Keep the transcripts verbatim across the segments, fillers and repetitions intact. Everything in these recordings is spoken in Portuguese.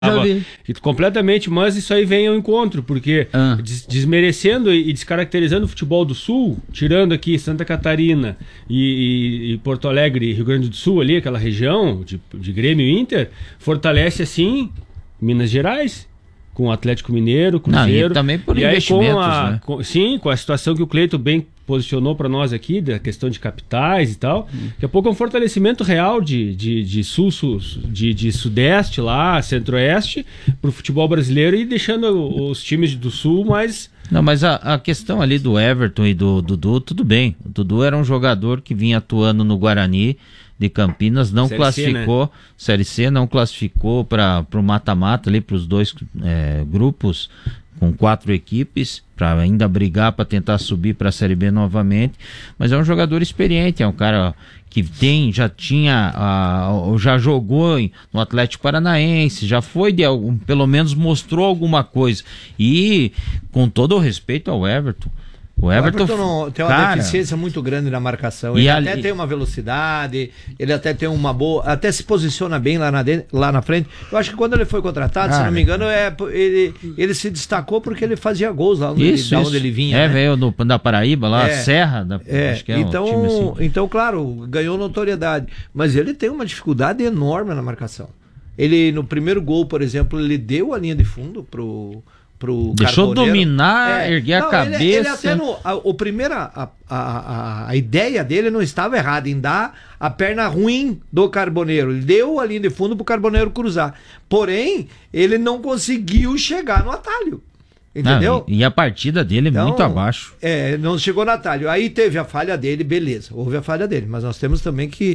completamente, mas isso aí vem ao encontro, porque ah. des desmerecendo e descaracterizando o futebol do Sul, tirando aqui Santa Catarina e, e, e Porto Alegre, Rio Grande do Sul, ali, aquela região de, de Grêmio e Inter, fortalece assim Minas Gerais, com o Atlético Mineiro, Cruzeiro. Não, e também por e investimentos, aí com a, né? com, sim, com a situação que o Cleito bem posicionou para nós aqui, da questão de capitais e tal, hum. daqui a pouco é um fortalecimento real de, de, de sul, sul de, de sudeste lá, centro-oeste, para o futebol brasileiro e deixando os times do sul mais... Não, mas a, a questão ali do Everton e do Dudu, tudo bem. O Dudu era um jogador que vinha atuando no Guarani de Campinas, não Série classificou, C, né? Série C, não classificou para o mata-mata ali, para os dois é, grupos, com quatro equipes, para ainda brigar para tentar subir para a Série B novamente, mas é um jogador experiente, é um cara que tem, já tinha, uh, já jogou no Atlético Paranaense, já foi de algum, pelo menos mostrou alguma coisa, e com todo o respeito ao Everton, o Everton, o Everton não, tem uma cara, deficiência muito grande na marcação. Ele até ali... tem uma velocidade, ele até tem uma boa, até se posiciona bem lá na, de, lá na frente. Eu acho que quando ele foi contratado, cara, se não me engano, é, ele, ele se destacou porque ele fazia gols lá onde, isso, ele, isso. onde ele vinha. É, né? veio do, da Paraíba, lá, é, Serra. Da, é, acho que é então, um time assim. Então, claro, ganhou notoriedade. Mas ele tem uma dificuldade enorme na marcação. Ele, no primeiro gol, por exemplo, ele deu a linha de fundo pro... Pro Deixou Carboneiro. dominar, é, erguer não, a cabeça. Ele, ele até no, a, o primeira, a, a, a, a ideia dele não estava errada em dar a perna ruim do Carboneiro. Ele deu a linha de fundo pro Carboneiro cruzar. Porém, ele não conseguiu chegar no atalho. Entendeu? Não, e, e a partida dele é então, muito abaixo. É, não chegou no atalho. Aí teve a falha dele, beleza. Houve a falha dele. Mas nós temos também que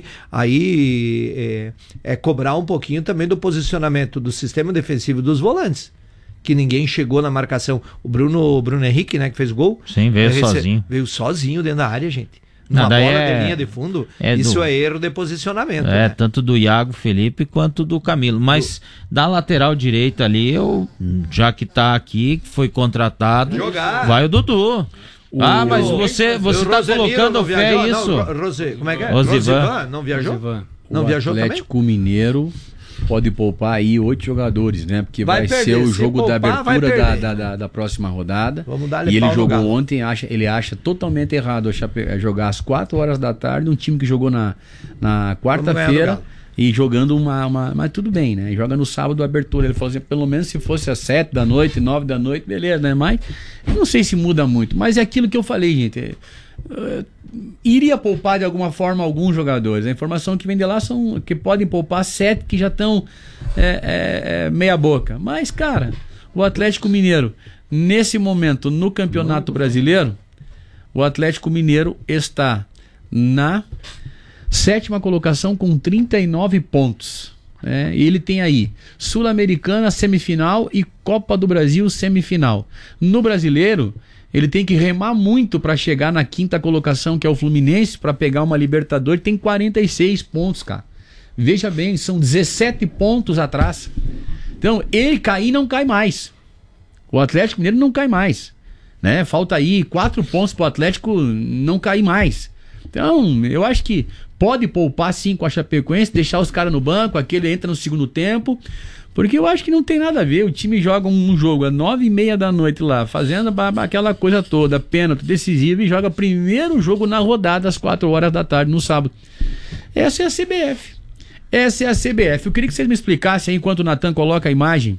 aí é, é cobrar um pouquinho também do posicionamento do sistema defensivo dos volantes. Que ninguém chegou na marcação. O Bruno, o Bruno Henrique, né, que fez gol. Sim, veio rece... sozinho. Veio sozinho dentro da área, gente. Numa Não, bola é... de linha de fundo, é isso do... é erro de posicionamento. É, né? tanto do Iago Felipe quanto do Camilo. Mas do... da lateral direita ali, eu, já que tá aqui, foi contratado, jogar. Vai o Dudu. O... Ah, mas você, você tá colocando fé isso. Não, Rosé, como é que é? Rosivan. Rosivan não viajou? Rosivan. Não o viajou Atlético também? Mineiro pode poupar aí oito jogadores, né? Porque vai, vai perder, ser o jogo poupar, da abertura da, da, da, da próxima rodada. Vamos dar e ele jogou ontem, acha, ele acha totalmente errado jogar às quatro horas da tarde, um time que jogou na, na quarta-feira e jogando uma, uma... Mas tudo bem, né? Joga no sábado a abertura. Ele falou assim, pelo menos se fosse às sete da noite, nove da noite, beleza, né? Mas eu não sei se muda muito. Mas é aquilo que eu falei, gente. Uh, iria poupar de alguma forma alguns jogadores. A informação que vem de lá são que podem poupar sete que já estão é, é, é, meia boca. Mas, cara, o Atlético Mineiro, nesse momento, no Campeonato Brasileiro, o Atlético Mineiro está na sétima colocação com trinta e nove pontos. É, e ele tem aí Sul-Americana semifinal e Copa do Brasil semifinal. No Brasileiro, ele tem que remar muito para chegar na quinta colocação, que é o Fluminense, para pegar uma Libertadores. Tem quarenta e seis pontos, cara. Veja bem, são dezessete pontos atrás. Então, ele cair não cai mais. O Atlético Mineiro não cai mais, né? Falta aí quatro pontos para o Atlético não cair mais. Então, eu acho que pode poupar sim com a Chapecoense, deixar os caras no banco, aquele entra no segundo tempo. Porque eu acho que não tem nada a ver. O time joga um jogo às nove e meia da noite lá, fazendo aquela coisa toda, pênalti decisivo, e joga primeiro jogo na rodada às quatro horas da tarde no sábado. Essa é a C B F. Essa é a C B F. Eu queria que vocês me explicassem aí, enquanto o Natan coloca a imagem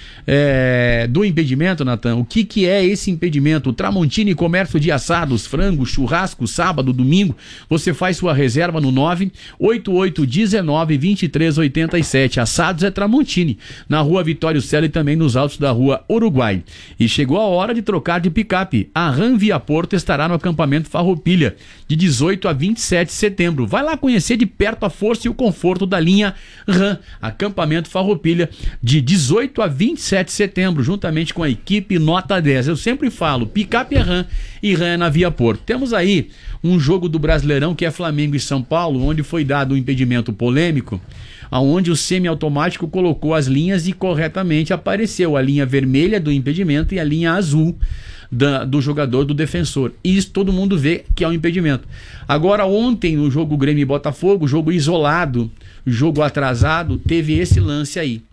é, do impedimento, Natan. O que, que é esse impedimento? O Tramontini Comércio de Assados, frango, churrasco, sábado, domingo. Você faz sua reserva no nove oito oito um nove, dois três oito sete. Assados é Tramontini, na rua Vitório Cela e também nos altos da rua Uruguai. E chegou a hora de trocar de picape. A Ram Via Porto estará no acampamento Farroupilha, de dezoito a vinte e sete de setembro. Vai lá conhecer de perto a força e o conforto da linha Ram. Acampamento Farroupilha, de dezoito a vinte e sete de setembro, juntamente com a equipe Nota dez. Eu sempre falo, picape é Ram e Ram é na Via Porto. Temos aí um jogo do Brasileirão que é Flamengo e São Paulo, onde foi dado um impedimento polêmico, aonde o semiautomático colocou as linhas e corretamente apareceu a linha vermelha do impedimento e a linha azul da, do jogador, do defensor. Isso todo mundo vê que é um impedimento. Agora, ontem, no jogo Grêmio e Botafogo, jogo isolado, jogo atrasado, teve esse lance aí.